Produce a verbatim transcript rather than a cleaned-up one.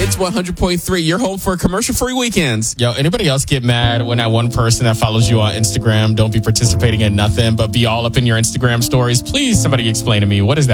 Hits one hundred point three, your home for commercial-free weekends. Yo, anybody else get mad when that one person that follows you on Instagram don't be participating in nothing but be all up in your Instagram stories? Please, somebody explain to me, what is that